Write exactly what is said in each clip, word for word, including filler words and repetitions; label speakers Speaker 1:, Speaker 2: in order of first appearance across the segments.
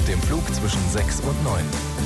Speaker 1: und dem Flug zwischen sechs und neun.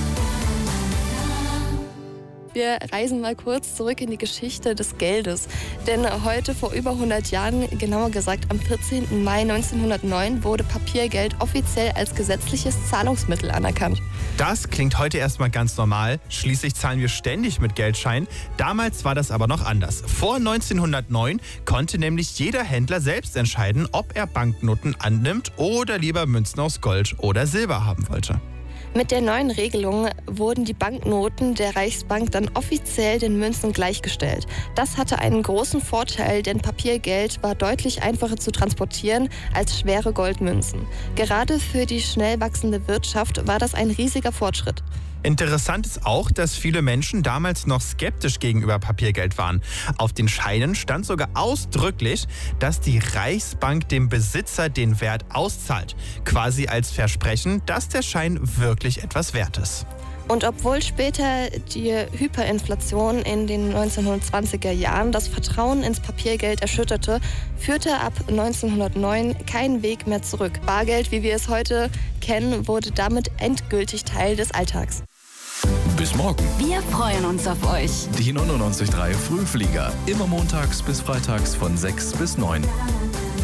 Speaker 2: Wir reisen mal kurz zurück in die Geschichte des Geldes. Denn heute vor über hundert Jahren, genauer gesagt am vierzehnten Mai neunzehnhundertneun, wurde Papiergeld offiziell als gesetzliches Zahlungsmittel anerkannt.
Speaker 3: Das klingt heute erstmal ganz normal. Schließlich zahlen wir ständig mit Geldscheinen. Damals war das aber noch anders. Vor neunzehnhundertneun konnte nämlich jeder Händler selbst entscheiden, ob er Banknoten annimmt oder lieber Münzen aus Gold oder Silber haben wollte.
Speaker 2: Mit der neuen Regelung wurden die Banknoten der Reichsbank dann offiziell den Münzen gleichgestellt. Das hatte einen großen Vorteil, denn Papiergeld war deutlich einfacher zu transportieren als schwere Goldmünzen. Gerade für die schnell wachsende Wirtschaft war das ein riesiger Fortschritt.
Speaker 3: Interessant ist auch, dass viele Menschen damals noch skeptisch gegenüber Papiergeld waren. Auf den Scheinen stand sogar ausdrücklich, dass die Reichsbank dem Besitzer den Wert auszahlt. Quasi als Versprechen, dass der Schein wirklich etwas wert ist.
Speaker 2: Und obwohl später die Hyperinflation in den neunzehnhundertzwanziger Jahren das Vertrauen ins Papiergeld erschütterte, führte ab neunzehnhundertneun kein Weg mehr zurück. Bargeld, wie wir es heute kennen, wurde damit endgültig Teil des Alltags.
Speaker 1: Bis morgen.
Speaker 4: Wir freuen uns auf euch.
Speaker 1: Die neunundneunzig Komma drei Frühflieger. Immer montags bis freitags von sechs bis neun.